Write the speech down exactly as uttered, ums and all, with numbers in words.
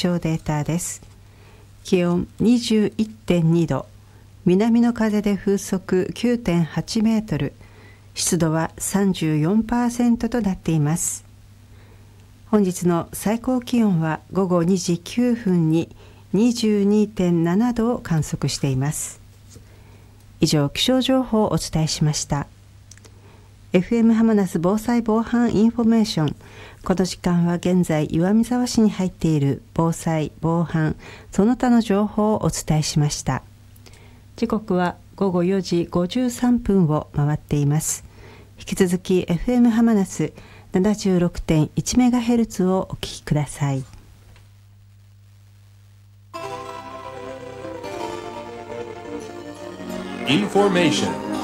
象データです。気温 にじゅういってんに 度、南の風で風速 きゅうてんはち メートル、湿度は さんじゅうよんパーセント となっています。本日の最高気温は午後にじきゅうふんに にじゅうにてんなな 度を観測しています。以上、気象情報をお伝えしました。エフエム 浜那須防災防犯インフォメーション。この時間は現在岩見沢市に入っている防災防犯その他の情報をお伝えしました。時刻はごごよじごじゅうさんぷんを回っています。引き続き エフエム 浜那須 ななじゅうろくてんいち メガヘルツをお聞きください。 Information